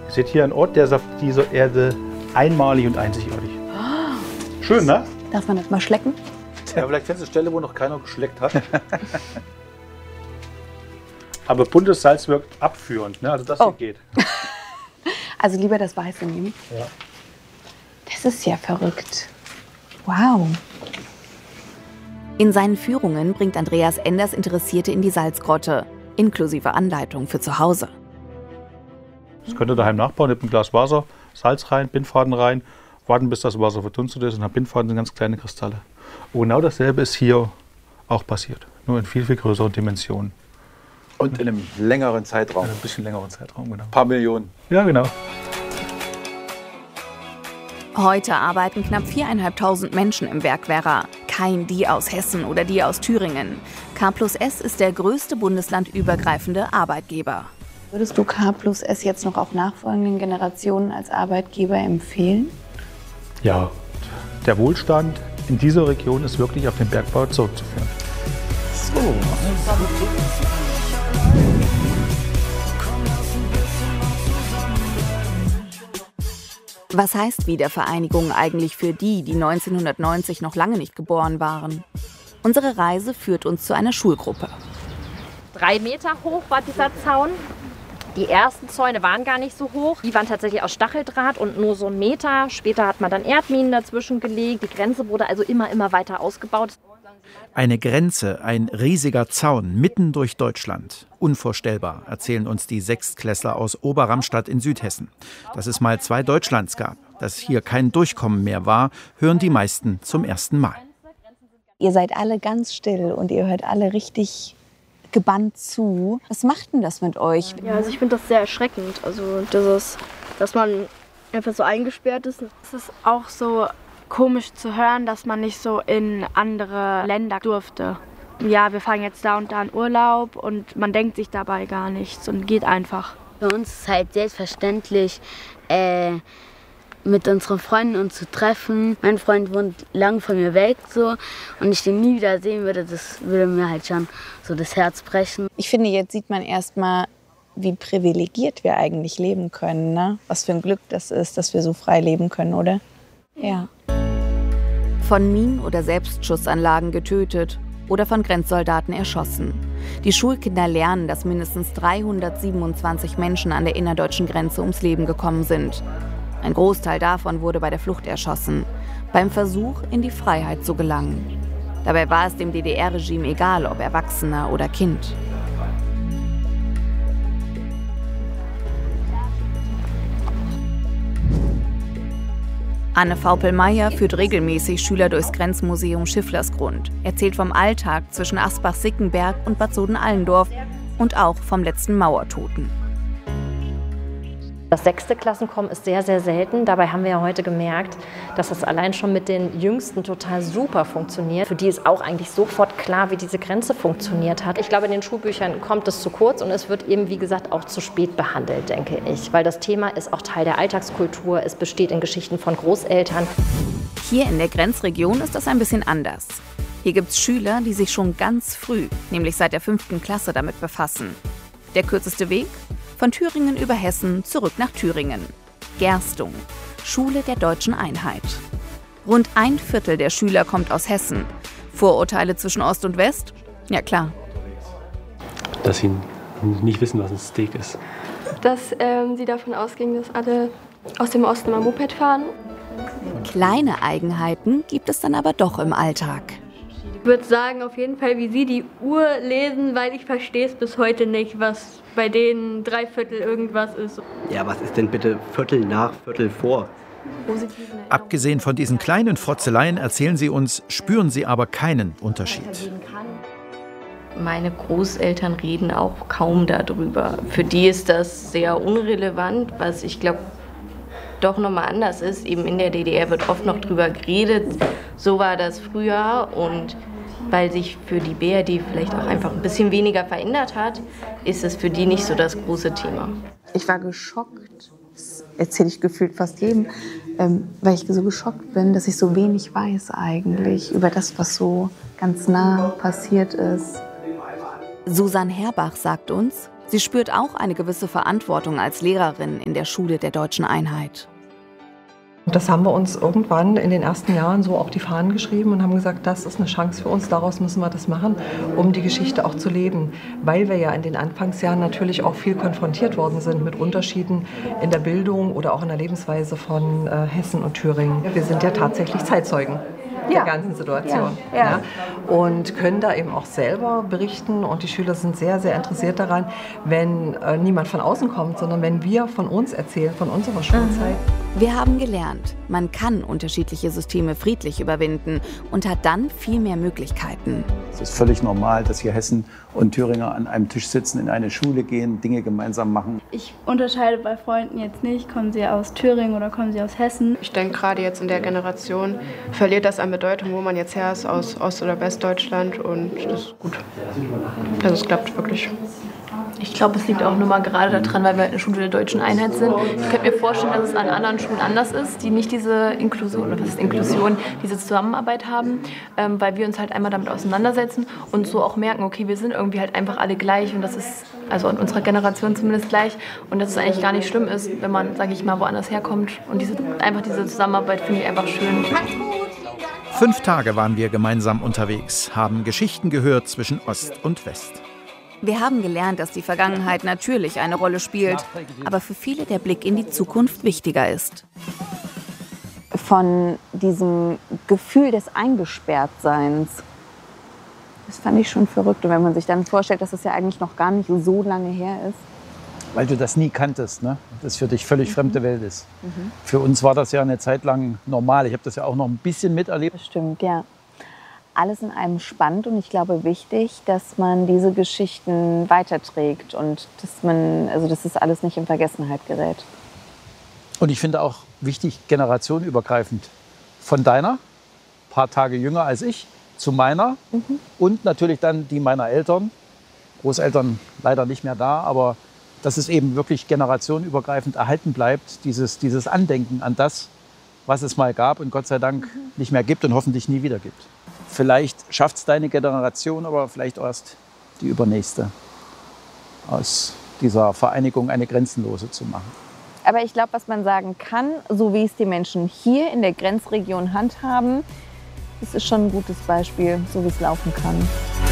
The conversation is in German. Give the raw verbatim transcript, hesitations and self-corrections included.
Ihr seht hier einen Ort, der ist auf dieser Erde einmalig und einzigartig. Schön, ne? Darf man das mal schlecken? Ja, vielleicht kennst du eine Stelle, wo noch keiner geschleckt hat. Aber buntes Salz wirkt abführend, ne? Also das Oh. hier geht. Also lieber das Weiße nehmen. Ja. Das ist ja verrückt. Wow. In seinen Führungen bringt Andreas Enders Interessierte in die Salzgrotte, inklusive Anleitung für zu Hause. Das könnt ihr daheim nachbauen, nehmt ein Glas Wasser, Salz rein, Bindfaden rein, warten bis das Wasser verdunstet ist und dann Bindfaden sind ganz kleine Kristalle. Und genau dasselbe ist hier auch passiert, nur in viel, viel größeren Dimensionen. Und in einem längeren Zeitraum. In einem bisschen längeren Zeitraum, genau. Ein paar Millionen. Ja, genau. Heute arbeiten knapp viertausendfünfhundert Menschen im Werk Werra. Kein die aus Hessen oder die aus Thüringen. K plus S ist der größte bundeslandübergreifende Arbeitgeber. Würdest du K plus S jetzt noch auch nachfolgenden Generationen als Arbeitgeber empfehlen? Ja, der Wohlstand in dieser Region ist wirklich auf den Bergbau zurückzuführen. So. Was heißt Wiedervereinigung eigentlich für die, die neunzehnhundertneunzig noch lange nicht geboren waren? Unsere Reise führt uns zu einer Schulgruppe. Drei Meter hoch war dieser Zaun. Die ersten Zäune waren gar nicht so hoch. Die waren tatsächlich aus Stacheldraht und nur so einen Meter. Später hat man dann Erdminen dazwischen gelegt. Die Grenze wurde also immer, immer weiter ausgebaut. Eine Grenze, ein riesiger Zaun mitten durch Deutschland. Unvorstellbar, erzählen uns die Sechstklässler aus Oberramstadt in Südhessen. Dass es mal zwei Deutschlands gab, dass hier kein Durchkommen mehr war, hören die meisten zum ersten Mal. Ihr seid alle ganz still und ihr hört alle richtig gebannt zu. Was macht denn das mit euch? Ja, also ich finde das sehr erschreckend. Also dieses, dass man einfach so eingesperrt ist. Es ist auch so komisch zu hören, dass man nicht so in andere Länder durfte. Ja, wir fahren jetzt da und da in Urlaub und man denkt sich dabei gar nichts und geht einfach. Für uns ist es halt selbstverständlich, äh, mit unseren Freunden uns zu treffen. Mein Freund wohnt lang von mir weg so und ich den nie wieder sehen würde, das würde mir halt schon so das Herz brechen. Ich finde, jetzt sieht man erst mal, wie privilegiert wir eigentlich leben können, ne? Was für ein Glück das ist, dass wir so frei leben können, oder? Ja. Von Minen- oder Selbstschussanlagen getötet oder von Grenzsoldaten erschossen. Die Schulkinder lernen, dass mindestens dreihundertsiebenundzwanzig Menschen an der innerdeutschen Grenze ums Leben gekommen sind. Ein Großteil davon wurde bei der Flucht erschossen, beim Versuch, in die Freiheit zu gelangen. Dabei war es dem D D R-Regime egal, ob Erwachsener oder Kind. Anne Vaupel-Meyer führt regelmäßig Schüler durchs Grenzmuseum Schifflersgrund, erzählt vom Alltag zwischen Asbach-Sickenberg und Bad Soden-Allendorf und auch vom letzten Mauertoten. Das sechste Klassenkommen ist sehr, sehr selten. Dabei haben wir ja heute gemerkt, dass das allein schon mit den Jüngsten total super funktioniert. Für die ist auch eigentlich sofort klar, wie diese Grenze funktioniert hat. Ich glaube, in den Schulbüchern kommt es zu kurz und es wird eben, wie gesagt, auch zu spät behandelt, denke ich. Weil das Thema ist auch Teil der Alltagskultur. Es besteht in Geschichten von Großeltern. Hier in der Grenzregion ist das ein bisschen anders. Hier gibt es Schüler, die sich schon ganz früh, nämlich seit der fünften Klasse, damit befassen. Der kürzeste Weg? Von Thüringen über Hessen zurück nach Thüringen. Gerstung, Schule der deutschen Einheit. Rund ein Viertel der Schüler kommt aus Hessen. Vorurteile zwischen Ost und West? Ja klar. Dass sie nicht wissen, was ein Steak ist. Dass ähm, sie davon ausgingen, dass alle aus dem Osten mal Moped fahren. Kleine Eigenheiten gibt es dann aber doch im Alltag. Ich würde sagen, auf jeden Fall, wie Sie die Uhr lesen, weil ich verstehe es bis heute nicht, was bei denen drei Viertel irgendwas ist. Ja, was ist denn bitte Viertel nach Viertel vor? Abgesehen von diesen kleinen Frotzeleien erzählen sie uns, spüren sie aber keinen Unterschied. Meine Großeltern reden auch kaum darüber. Für die ist das sehr unrelevant, was ich glaube doch nochmal anders ist. Eben in der D D R wird oft noch drüber geredet. So war das früher und weil sich für die B R D vielleicht auch einfach ein bisschen weniger verändert hat, ist es für die nicht so das große Thema. Ich war geschockt, das erzähle ich gefühlt fast jedem, ähm, weil ich so geschockt bin, dass ich so wenig weiß eigentlich über das, was so ganz nah passiert ist. Susanne Herbach sagt uns, Sie spürt auch eine gewisse Verantwortung als Lehrerin in der Schule der Deutschen Einheit. Das haben wir uns irgendwann in den ersten Jahren so auf die Fahnen geschrieben und haben gesagt, das ist eine Chance für uns, daraus müssen wir das machen, um die Geschichte auch zu leben. Weil wir ja in den Anfangsjahren natürlich auch viel konfrontiert worden sind mit Unterschieden in der Bildung oder auch in der Lebensweise von äh, Hessen und Thüringen. Wir sind ja tatsächlich Zeitzeugen der ganzen Situation. Ja, ja. Ja, und können da eben auch selber berichten und die Schüler sind sehr, sehr interessiert daran, wenn äh, niemand von außen kommt, sondern wenn wir von uns erzählen, von unserer Schulzeit. Wir haben gelernt, man kann unterschiedliche Systeme friedlich überwinden und hat dann viel mehr Möglichkeiten. Es ist völlig normal, dass hier Hessen und Thüringer an einem Tisch sitzen, in eine Schule gehen, Dinge gemeinsam machen. Ich unterscheide bei Freunden jetzt nicht, kommen sie aus Thüringen oder kommen sie aus Hessen. Ich denke, gerade jetzt in der Generation verliert das an Bedeutung, wo man jetzt her ist, aus Ost- oder Westdeutschland, und das ist gut. Also es klappt wirklich. Ich glaube, es liegt auch nur mal gerade daran, weil wir eine Schule der Deutschen Einheit sind. Ich könnte mir vorstellen, dass es an anderen Schulen anders ist, die nicht diese Inklusion, oder was ist Inklusion, diese Zusammenarbeit haben, ähm, weil wir uns halt einmal damit auseinandersetzen und so auch merken, okay, wir sind irgendwie halt einfach alle gleich und das ist, also in unserer Generation zumindest gleich, und dass es eigentlich gar nicht schlimm ist, wenn man, sage ich mal, woanders herkommt, und diese, einfach diese Zusammenarbeit finde ich einfach schön. Fünf Tage waren wir gemeinsam unterwegs, haben Geschichten gehört zwischen Ost und West. Wir haben gelernt, dass die Vergangenheit natürlich eine Rolle spielt, aber für viele der Blick in die Zukunft wichtiger ist. Von diesem Gefühl des Eingesperrtseins, das fand ich schon verrückt. Und wenn man sich dann vorstellt, dass es ja eigentlich noch gar nicht so lange her ist. Weil du das nie kanntest, ne? Das für dich völlig Mhm. fremde Welt ist. Mhm. Für uns war das ja eine Zeit lang normal. Ich habe das ja auch noch ein bisschen miterlebt. Stimmt, ja. Alles in einem spannend und ich glaube wichtig, dass man diese Geschichten weiterträgt und dass man, also dass das alles nicht in Vergessenheit gerät. Und ich finde auch wichtig, generationenübergreifend. Von deiner, paar Tage jünger als ich, zu meiner Mhm. und natürlich dann die meiner Eltern. Großeltern leider nicht mehr da, aber dass es eben wirklich generationenübergreifend erhalten bleibt, dieses, dieses Andenken an das, was es mal gab und Gott sei Dank nicht mehr gibt und hoffentlich nie wieder gibt. Vielleicht schafft es deine Generation, aber vielleicht erst die übernächste, aus dieser Vereinigung eine grenzenlose zu machen. Aber ich glaube, was man sagen kann, so wie es die Menschen hier in der Grenzregion handhaben, das ist schon ein gutes Beispiel, so wie es laufen kann.